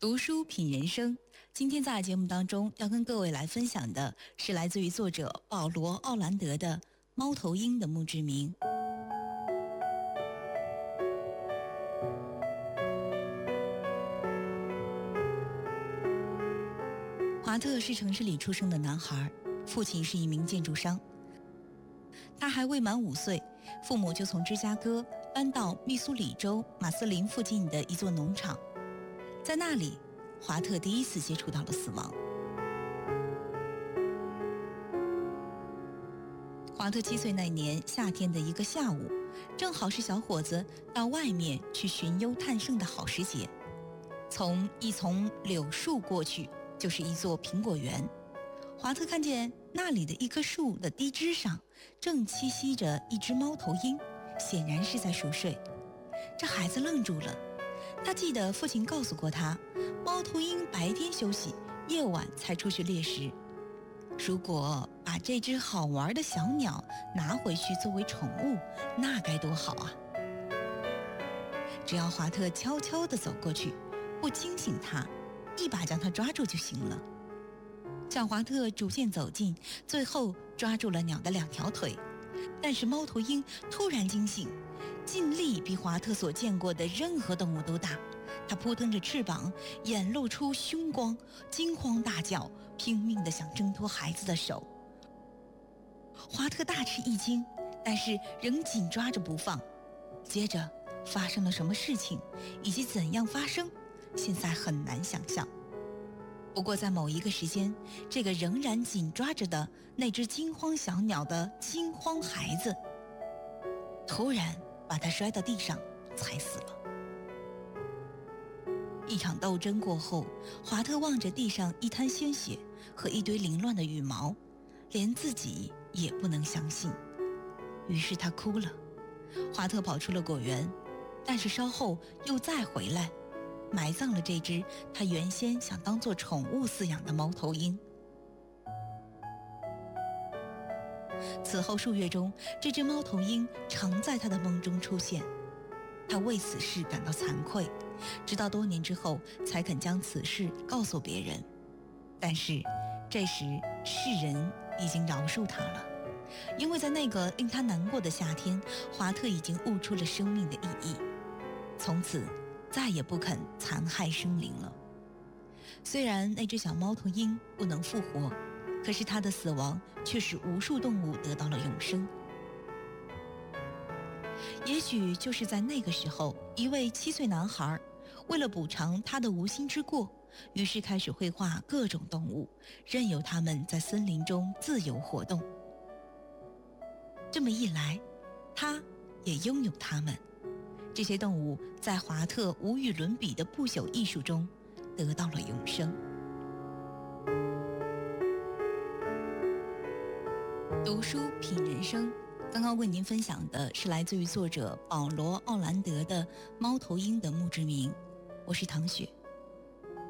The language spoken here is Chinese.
读书品人生，今天在节目当中要跟各位来分享的是来自于作者保罗·奥兰德的《猫头鹰的墓志铭》。华特是城市里出生的男孩，父亲是一名建筑商。他还未满5岁，父母就从芝加哥搬到密苏里州马斯林附近的一座农场，在那里华特第一次接触到了死亡。华特7岁那年夏天的一个下午，正好是小伙子到外面去寻幽探胜的好时节。从一丛柳树过去，就是一座苹果园。华特看见那里的一棵树的低枝上正栖息着一只猫头鹰，显然是在熟睡。这孩子愣住了，他记得父亲告诉过他，猫头鹰白天休息，夜晚才出去猎食。如果把这只好玩的小鸟拿回去作为宠物，那该多好啊！只要华特悄悄地走过去，不惊醒它，一把将它抓住就行了。小华特逐渐走近，最后抓住了鸟的2条腿。但是猫头鹰突然惊醒，劲力比华特所见过的任何动物都大。它扑腾着翅膀，眼露出凶光，惊慌大叫，拼命地想挣脱孩子的手。华特大吃一惊，但是仍紧抓着不放。接着发生了什么事情，以及怎样发生，现在很难想象。不过在某一个时间，这个仍然紧抓着的那只惊慌小鸟的惊慌孩子，突然把它摔到地上，踩死了。一场斗争过后，华特望着地上一滩鲜血和一堆凌乱的羽毛，连自己也不能相信。于是他哭了。华特跑出了果园，但是稍后又再回来，埋葬了这只他原先想当作宠物饲养的猫头鹰。此后数月中，这只猫头鹰常在他的梦中出现。他为此事感到惭愧，直到多年之后才肯将此事告诉别人。但是这时世人已经饶恕他了，因为在那个令他难过的夏天，华特已经悟出了生命的意义，从此再也不肯残害生灵了。虽然那只小猫头鹰不能复活，可是它的死亡却使无数动物得到了永生。也许就是在那个时候，一位7岁男孩为了补偿他的无心之过，于是开始绘画各种动物，任由它们在森林中自由活动。这么一来，他也拥有它们。这些动物在华特无与伦比的不朽艺术中得到了永生。读书品人生，刚刚为您分享的是来自于作者保罗·奥兰德的《猫头鹰的墓志铭》。我是唐雪。